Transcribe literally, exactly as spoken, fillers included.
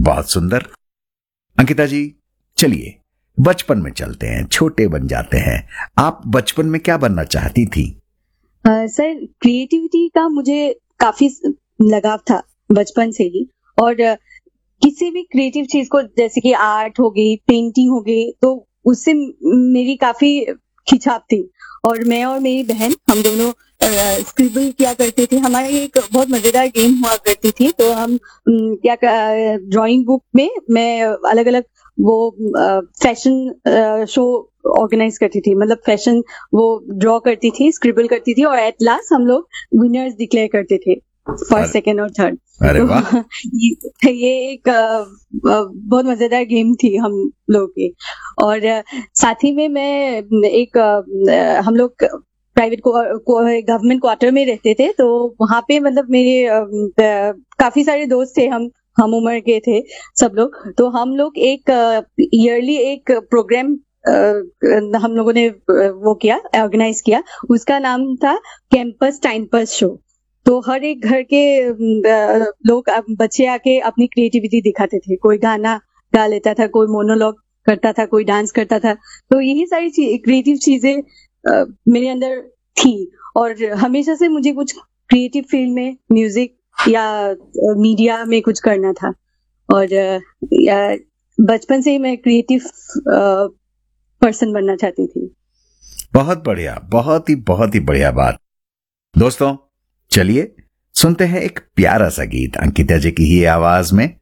बहुत सुंदर। अंकिता जी, चलिए बचपन में चलते हैं, छोटे बन जाते हैं। आप बचपन में क्या बनना चाहती थी? uh, सर, क्रिएटिविटी का मुझे काफी लगाव था बचपन से ही, और uh, किसी भी क्रिएटिव चीज को, जैसे कि आर्ट हो गई, पेंटिंग हो गई, तो उससे मेरी काफी खिंचाव थी। और मैं और मेरी बहन, हम दोनों स्क्रिबल किया करते थे। हमारी एक बहुत मजेदार गेम हुआ करती थी। तो हम क्या, ड्राइंग बुक में मैं अलग अलग वो फैशन शो ऑर्गेनाइज करती थी, मतलब फैशन वो ड्रॉ करती थी, स्क्रिबल करती थी, और एट लास्ट हम लोग विनर्स डिक्लेयर करते थे, फर्स्ट, सेकेंड और थर्ड। तो ये, ये एक आ, बहुत मजेदार गेम थी हम लोग की। और साथ ही में मैं एक आ, हम लोग प्राइवेट गवर्नमेंट क्वार्टर में रहते थे, तो वहां पे मतलब मेरे आ, काफी सारे दोस्त थे, हम हम उम्र के थे सब लोग। तो हम लोग एक ईयरली एक प्रोग्राम हम लोगों ने वो किया, ऑर्गेनाइज किया। उसका नाम था कैंपस टाइम पास शो। तो हर एक घर के लोग, बच्चे आके अपनी क्रिएटिविटी दिखाते थे। कोई गाना गा लेता था, कोई मोनोलॉग करता था, कोई डांस करता था। तो यही सारी क्रिएटिव चीजें मेरे अंदर थी। और हमेशा से मुझे कुछ क्रिएटिव फील्ड में, म्यूजिक या मीडिया में कुछ करना था। और बचपन से ही मैं क्रिएटिव पर्सन बनना चाहती थी। बहुत बढ़िया, बहुत ही बहुत ही बढ़िया बात। दोस्तों, चलिए सुनते हैं एक प्यारा सा गीत अंकिता जी की ही आवाज में।